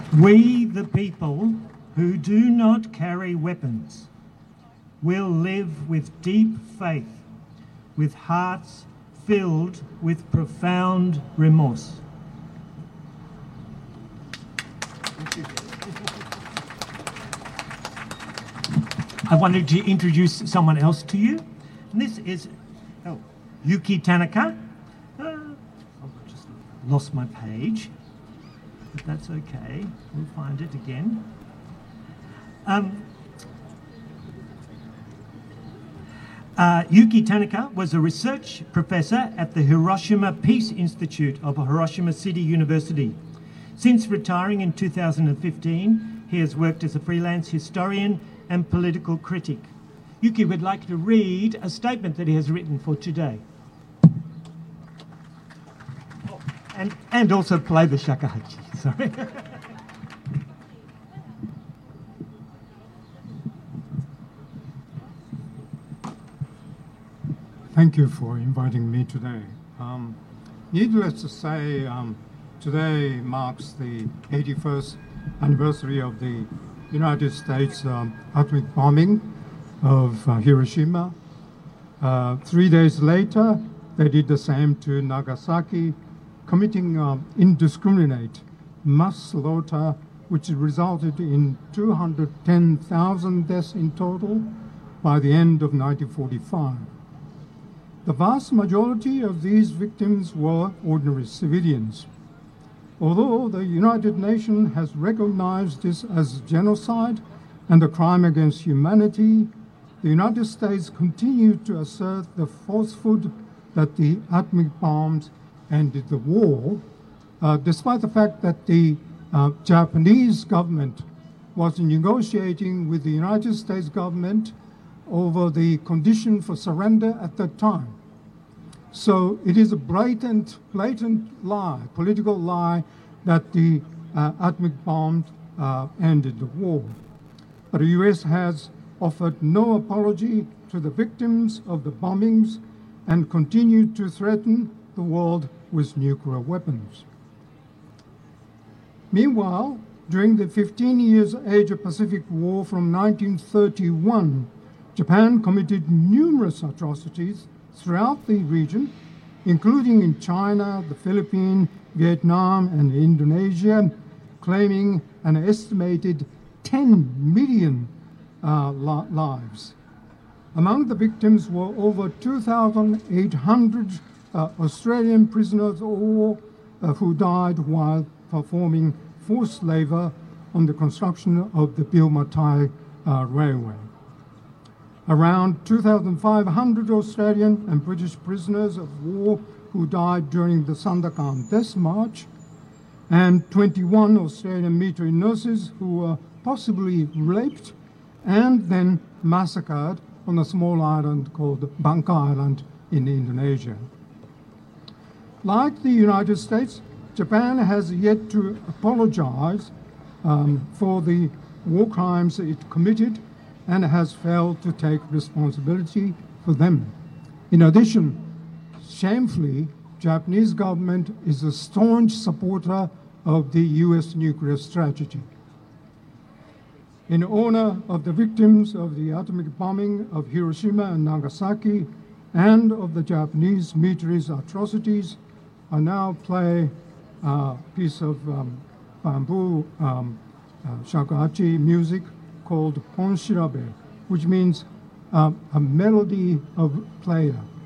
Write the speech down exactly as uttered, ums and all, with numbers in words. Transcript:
We, the people who do not carry weapons, will live with deep faith, with hearts filled with profound remorse. I wanted to introduce someone else to you. And this is oh, Yuki Tanaka. Uh, I've just lost my page, but that's okay. We'll find it again. Um, uh, Yuki Tanaka was a research professor at the Hiroshima Peace Institute of Hiroshima City University. Since retiring in two thousand fifteen, he has worked as a freelance historian and political critic. Yuki would like to read a statement that he has written for today. Oh, and, and also play the shakuhachi, sorry. Thank you for inviting me today. Um, needless to say, um, today marks the eighty-first anniversary of the United States um, atomic bombing of uh, Hiroshima. Uh, three days later, they did the same to Nagasaki, committing uh, indiscriminate mass slaughter, which resulted in two hundred ten thousand deaths in total by the end of nineteen forty-five. The vast majority of these victims were ordinary civilians. Although the United Nations has recognized this as genocide and a crime against humanity, the United States continued to assert the falsehood that the atomic bombs ended the war, uh, despite the fact that the uh, Japanese government was negotiating with the United States government over the condition for surrender at that time. So it is a blatant, blatant lie, political lie, that the uh, atomic bomb uh, ended the war. But the U S has offered no apology to the victims of the bombings and continued to threaten the world with nuclear weapons. Meanwhile, during the fifteen years Asia-Pacific War from nineteen thirty-one, Japan committed numerous atrocities throughout the region, including in China, the Philippines, Vietnam, and Indonesia, claiming an estimated ten million uh, li lives. Among the victims were over two thousand eight hundred uh, Australian prisoners of war uh, who died while performing forced labor on the construction of the Bill Matai uh, Railway. Around two thousand five hundred Australian and British prisoners of war who died during the Sandakan Death March, and twenty-one Australian military nurses who were possibly raped and then massacred on a small island called Bangka Island in Indonesia. Like the United States, Japan has yet to apologize um, for the war crimes it committed and has failed to take responsibility for them. In addition, shamefully, Japanese government is a staunch supporter of the U S nuclear strategy. In honor of the victims of the atomic bombing of Hiroshima and Nagasaki and of the Japanese military's atrocities, I now play a piece of um, bamboo um, uh, shakuhachi music called Ponshirabe, which means uh, a melody of player.